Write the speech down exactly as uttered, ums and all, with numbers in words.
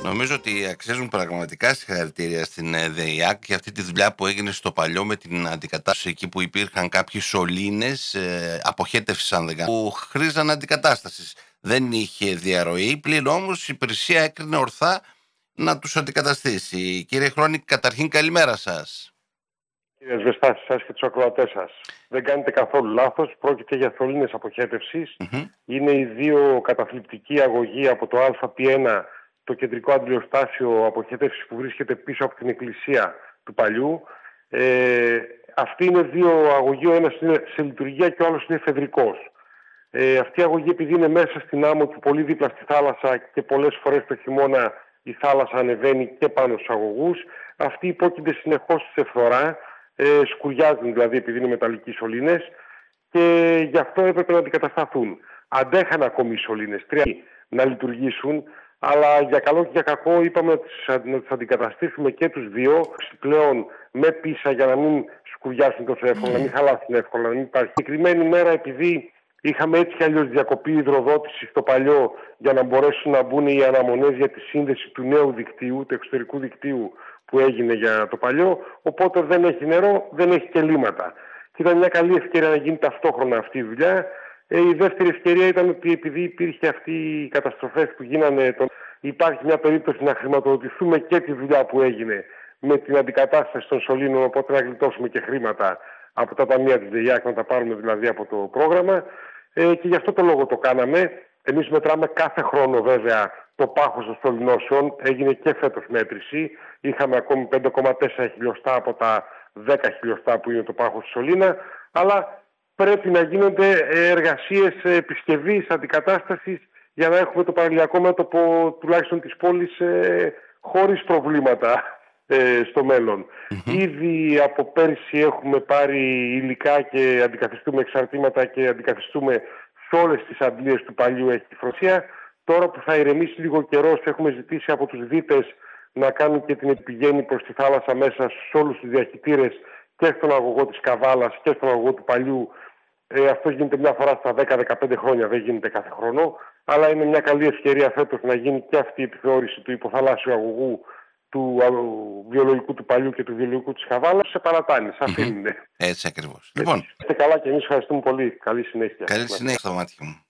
Νομίζω ότι αξίζουν πραγματικά συγχαρητήρια στην ΔΕΙΑΚ για αυτή τη δουλειά που έγινε στο παλιό με την αντικατάσταση, εκεί που υπήρχαν κάποιοι σωλήνες ε, αποχέτευσης, αν δεν κάνω, που χρήζαν αντικατάστασης. Δεν είχε διαρροή, πλην όμως η υπηρεσία έκρινε ορθά να τους αντικαταστήσει. Κύριε Χρόνη, καταρχήν καλημέρα σας. Κύριε Σβεστάση, σας και τους ακροατές σας. Δεν κάνετε καθόλου λάθος. Πρόκειται για σωλήνες αποχέτευσης. Mm-hmm. Είναι οι δύο καταθλιπτικοί αγωγοί από το Α Π ένα, το κεντρικό αντιλιοστάσιο αποχέτευσης που βρίσκεται πίσω από την εκκλησία του παλιού. Ε, αυτοί είναι δύο αγωγοί, ο ένας είναι σε λειτουργία και ο άλλος είναι εφεδρικός. Ε, αυτή η αγωγή, επειδή είναι μέσα στην άμμο και πολύ δίπλα στη θάλασσα και πολλές φορές το χειμώνα η θάλασσα ανεβαίνει και πάνω στους αγωγούς, αυτοί υπόκεινται συνεχώς σε φθορά, ε, σκουριάζουν δηλαδή επειδή είναι μεταλλικοί σωλήνες και γι' αυτό έπρεπε να αντικατασταθούν. Αντέχαν ακόμη οι σωλήνες, τρία να λειτουργήσουν, αλλά για καλό και για κακό είπαμε να τους αντικαταστήσουμε και τους δύο πλέον με πίσα για να μην σκουριάσουν τόσο εύκολα, να μην χαλάσουν εύκολα, να μην υπάρχει. Συγκεκριμένη μέρα, επειδή είχαμε έτσι κι αλλιώς διακοπή υδροδότηση στο παλιό για να μπορέσουν να μπουν οι αναμονές για τη σύνδεση του νέου δικτύου, του εξωτερικού δικτύου που έγινε για το παλιό, οπότε δεν έχει νερό, δεν έχει και λίματα. Και ήταν μια καλή ευκαιρία να γίνει ταυτόχρονα αυτή η δουλειά. Ε, η δεύτερη ευκαιρία ήταν ότι επειδή υπήρχε αυτή οι καταστροφές που γίνανε, τον... υπάρχει μια περίπτωση να χρηματοδοτηθούμε και τη δουλειά που έγινε με την αντικατάσταση των σωλήνων, οπότε να γλιτώσουμε και χρήματα από τα ταμεία της ΔΕΙΑΚ, να τα πάρουμε δηλαδή από το πρόγραμμα. Ε, και γι' αυτό το λόγο το κάναμε. Εμείς μετράμε κάθε χρόνο βέβαια το πάχος των σωληνώσεων. Έγινε και φέτος μέτρηση. Είχαμε ακόμη πέντε κόμμα τέσσερα χιλιοστά από τα δέκα χιλιοστά που είναι το πάχος του σωλήνα. Αλλά πρέπει να γίνονται εργασίες επισκευής, αντικατάστασης για να έχουμε το παραλιακό μέτωπο τουλάχιστον της πόλης ε, χωρίς προβλήματα ε, στο μέλλον. Mm-hmm. Ήδη από πέρσι έχουμε πάρει υλικά και αντικαθιστούμε εξαρτήματα και αντικαθιστούμε σε όλες τις αντλίες του παλιού έχει τη Φροσία. Τώρα που θα ηρεμήσει λίγο καιρός, έχουμε ζητήσει από τους δίτες να κάνουν και την επιγέννη προς τη θάλασσα μέσα σε όλους τους διαχυτήρες και στον αγωγό της Καβάλας και στον αγωγό του παλιού. Ε, αυτό γίνεται μια φορά στα δέκα με δεκαπέντε χρόνια, δεν γίνεται κάθε χρόνο. Αλλά είναι μια καλή ευκαιρία φέτος να γίνει και αυτή η επιθεώρηση του υποθαλάσσιου αγωγού, του βιολογικού του παλιού και του βιολογικού της Καβάλας σε παρατάνεις. Αυτή mm-hmm. είναι. Έτσι ακριβώς. Λοιπόν, είστε καλά και εμείς ευχαριστούμε πολύ. Καλή συνέχεια. Καλή συνέχεια στο μάτι μου.